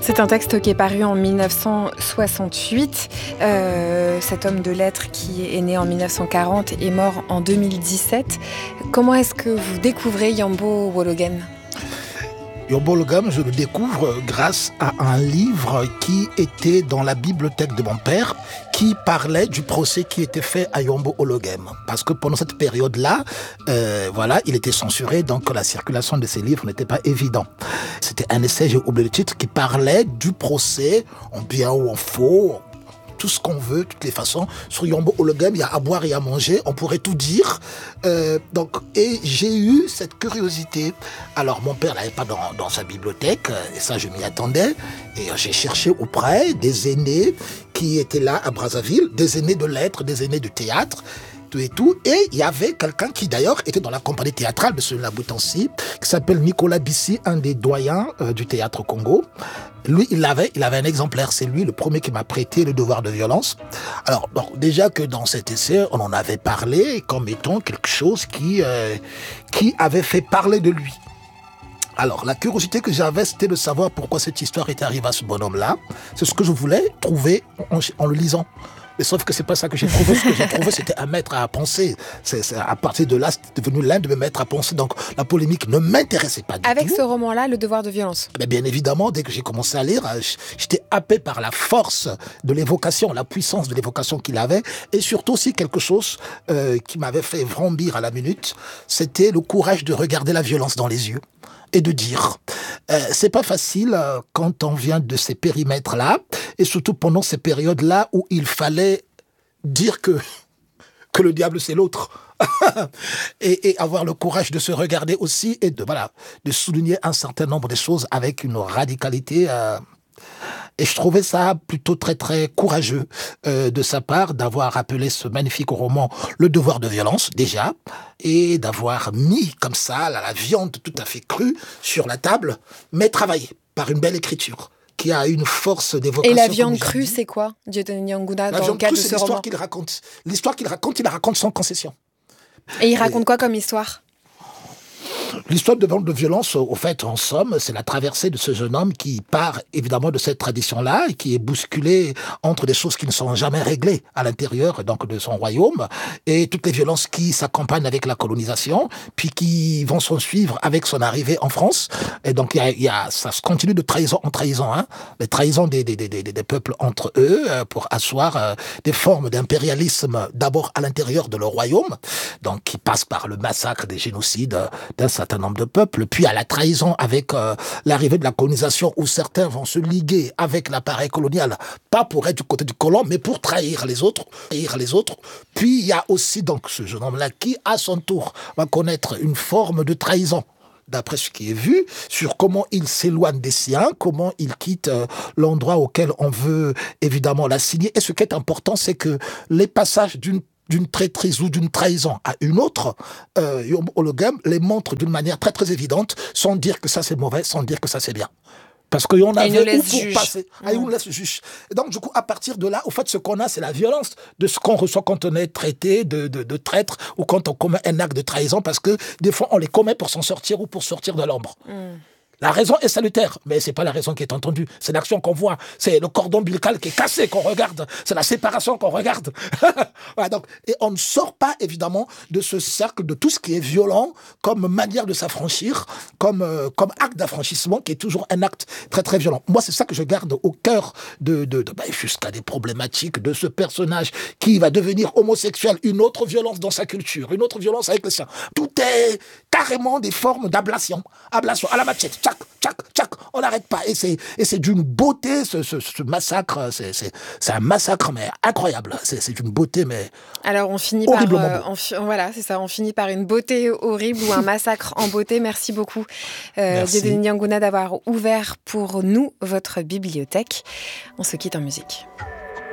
C'est un texte qui est paru en 1968. Cet homme de lettres qui est né en 1940 est mort en 2017. Comment est-ce que vous découvrez Yambo Wologuem ? Yambo Wologuem, je le découvre grâce à un livre qui était dans la bibliothèque de mon père, qui parlait du procès qui était fait à Yambo Wologuem. Parce que pendant cette période-là, il était censuré, donc la circulation de ces livres n'était pas évidente. C'était un essai, j'ai oublié le titre, qui parlait du procès, en bien ou en faux, tout ce qu'on veut, toutes les façons. Sur Yambo Wologuem, il y a à boire et à manger, on pourrait tout dire. Et j'ai eu cette curiosité. Alors, mon père l'avait pas dans sa bibliothèque, et ça, je m'y attendais. Et j'ai cherché auprès des aînés qui étaient là à Brazzaville, des aînés de lettres, des aînés de théâtre, tout et tout. Et il y avait quelqu'un qui, d'ailleurs, était dans la compagnie théâtrale de ce Laboutancy, qui s'appelle Nicolas Bissi, un des doyens du théâtre Congo. Lui, il avait un exemplaire. C'est lui le premier qui m'a prêté Le Devoir de violence. Alors, déjà que dans cet essai, on en avait parlé comme étant quelque chose qui avait fait parler de lui. Alors, la curiosité que j'avais, c'était de savoir pourquoi cette histoire était arrivée à ce bonhomme-là. C'est ce que je voulais trouver en le lisant. Mais sauf que c'est pas ça que j'ai trouvé. Ce que j'ai trouvé, c'était un maître à penser. C'est à partir de là, c'est devenu l'un de mes maîtres à penser. Donc, la polémique ne m'intéressait pas du tout. Avec ce roman-là, Le Devoir de violence. Mais bien évidemment, dès que j'ai commencé à lire, j'étais happé par la force de l'évocation, la puissance de l'évocation qu'il avait. Et surtout aussi quelque chose qui m'avait fait vrombir à la minute, c'était le courage de regarder la violence dans les yeux et de dire. C'est pas facile quand on vient de ces périmètres-là, et surtout pendant ces périodes-là où il fallait dire que le diable c'est l'autre. et avoir le courage de se regarder aussi et de souligner un certain nombre de choses avec une radicalité. Et je trouvais ça plutôt très très courageux de sa part d'avoir appelé ce magnifique roman Le Devoir de violence déjà, et d'avoir mis comme ça la viande tout à fait crue sur la table, mais travaillée par une belle écriture qui a une force d'évocation. Et la viande crue, c'est quoi, Dieudonné Niangouda, dans le cadre de ce roman ? L'histoire qu'il raconte. L'histoire qu'il raconte, il la raconte sans concession. Et il raconte quoi comme histoire ? L'histoire de violence, au fait, en somme, c'est la traversée de ce jeune homme qui part évidemment de cette tradition-là et qui est bousculé entre des choses qui ne sont jamais réglées à l'intérieur donc de son royaume et toutes les violences qui s'accompagnent avec la colonisation, puis qui vont s'en suivre avec son arrivée en France. Et donc ça se continue de trahison en trahison, les trahisons des peuples entre eux pour asseoir des formes d'impérialisme d'abord à l'intérieur de leur royaume, donc qui passe par le massacre, des génocides d'un certain nombre de peuples, puis à la trahison avec l'arrivée de la colonisation où certains vont se liguer avec l'appareil colonial, pas pour être du côté du colon, mais pour trahir les autres. Puis il y a aussi donc ce jeune homme-là qui, à son tour, va connaître une forme de trahison, d'après ce qui est vu, sur comment il s'éloigne des siens, comment il quitte l'endroit auquel on veut évidemment l'assigner. Et ce qui est important, c'est que les passages d'une traîtrise ou d'une trahison à une autre, Yambo Wologuem les montre d'une manière très très évidente, sans dire que ça c'est mauvais, sans dire que ça c'est bien. Parce qu'il y en avait où pour passer. Il nous laisse juge. Et donc, du coup, à partir de là, au fait, ce qu'on a, c'est la violence de ce qu'on reçoit quand on est traité de traître ou quand on commet un acte de trahison, parce que des fois, on les commet pour s'en sortir ou pour sortir de l'ombre. La raison est salutaire, mais c'est pas la raison qui est entendue. C'est l'action qu'on voit. C'est le cordon ombilical qui est cassé qu'on regarde. C'est la séparation qu'on regarde. Donc, et on ne sort pas, évidemment, de ce cercle de tout ce qui est violent comme manière de s'affranchir, comme acte d'affranchissement qui est toujours un acte très, très violent. Moi, c'est ça que je garde au cœur jusqu'à des problématiques de ce personnage qui va devenir homosexuel, une autre violence dans sa culture, une autre violence avec les siens. Tout est carrément des formes d'ablation à la machette. Tchac, on n'arrête pas. Et c'est d'une beauté, ce massacre. C'est un massacre, mais incroyable. C'est d'une beauté, mais alors, on finit on finit par une beauté horrible ou un massacre en beauté. Merci beaucoup, Dieudonné Niangouda, d'avoir ouvert pour nous votre bibliothèque. On se quitte en musique.